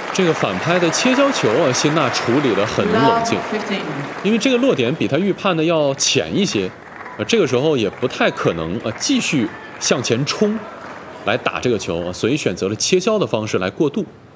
这个反拍的切削球啊，辛纳处理得很冷静，因为这个落点比他预判的要浅一些，这个时候也不太可能继续向前冲来打这个球，所以选择了切削的方式来过渡。